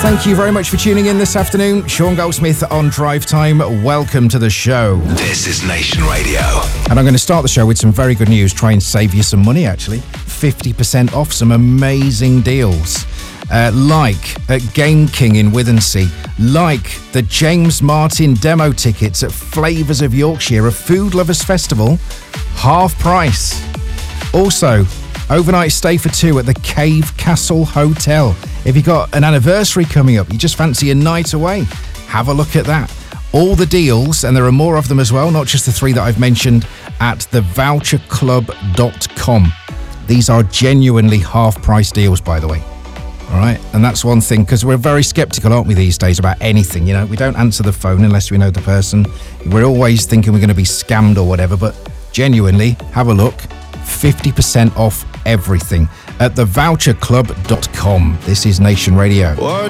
Thank you very much for tuning in this afternoon. Sean Goldsmith on Drive Time. Welcome to the show. This is Nation Radio. And I'm going to start the show with some very good news. Try and save you some money, actually. 50% off some amazing deals. Like at Game King in Withensea. Like the James Martin demo tickets at Flavours of Yorkshire, a food lovers festival. Half price. Also, overnight stay for two at the Cave Castle Hotel. If you've got an anniversary coming up, you just fancy a night away, have a look at that. All the deals, and there are more of them as well, not just the three that I've mentioned, at thevoucherclub.com. These are genuinely half-price deals, by the way. All right, and that's one thing, because we're very sceptical, aren't we, these days, about anything, you know? We don't answer the phone unless we know the person. We're always thinking we're going to be scammed or whatever, but genuinely, have a look. 50% off everything at thevoucherclub.com. This is Nation Radio.